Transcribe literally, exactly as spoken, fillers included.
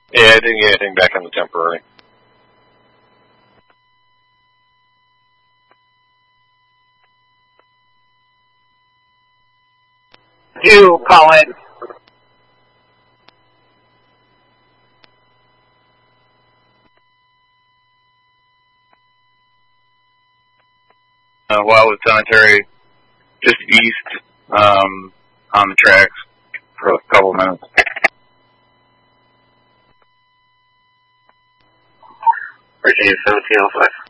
Yeah, I didn't get anything back on the temporary. You, Colin. Uh, Wildwood Cemetery, just east, um, on the tracks for a couple of minutes. Virginia seventeen oh five.